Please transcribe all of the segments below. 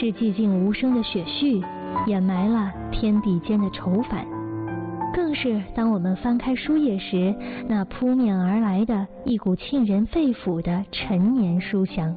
是寂静无声的雪絮，掩埋了天地间的愁烦，更是当我们翻开书页时，那扑面而来的一股沁人肺腑的陈年书香。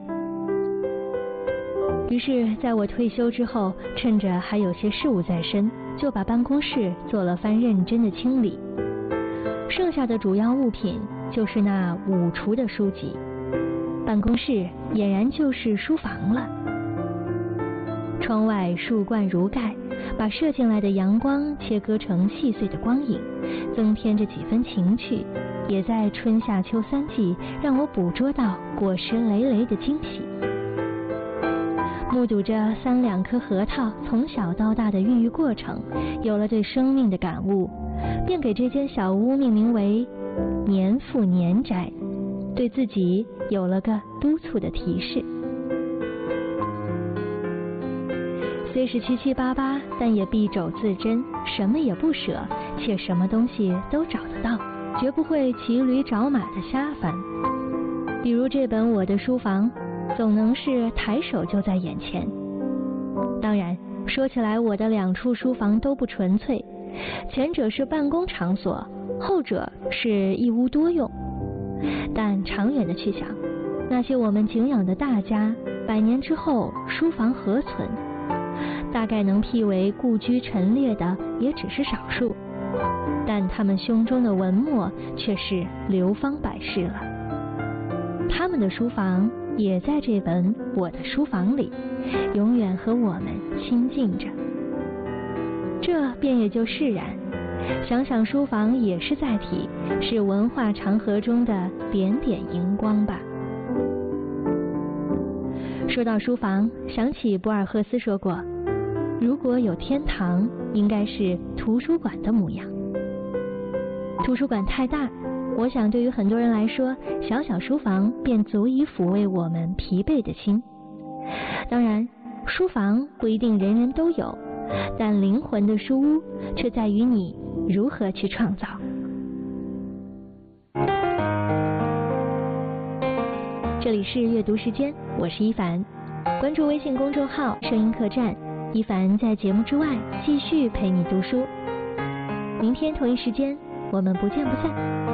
于是在我退休之后，趁着还有些事务在身，就把办公室做了番认真的清理。剩下的主要物品就是那5橱的书籍，办公室俨然就是书房了。窗外树冠如盖，把射进来的阳光切割成细碎的光影，增添着几分情趣，也在春夏秋3季让我捕捉到果实累累的惊喜。目睹着3、2颗核桃从小到大的孕育过程，有了对生命的感悟，便给这间小屋命名为年复年宅，对自己有了个督促的提示。虽是七七八八，但也敝帚自珍，什么也不舍，且什么东西都找得到，绝不会骑驴找马的瞎翻。比如这本《我的书房》，总能是抬手就在眼前。当然，说起来我的2处书房都不纯粹，前者是办公场所，后者是一屋多用。但长远的去想，那些我们敬仰的大家，100年之后书房何存？大概能辟为故居陈列的也只是少数，但他们胸中的文墨却是流芳百世了。他们的书房也在这本《我的书房》里，永远和我们亲近着。这便也就释然，想想书房也是载体，是文化长河中的点点荧光吧。说到书房，想起博尔赫斯说过，如果有天堂，应该是图书馆的模样。图书馆太大，我想对于很多人来说，小小书房便足以抚慰我们疲惫的心。当然，书房不一定人人都有，但灵魂的书屋却在于你如何去创造。这里是阅读时间，我是一凡，关注微信公众号声音客栈，一凡在节目之外继续陪你读书。明天同一时间，我们不见不散。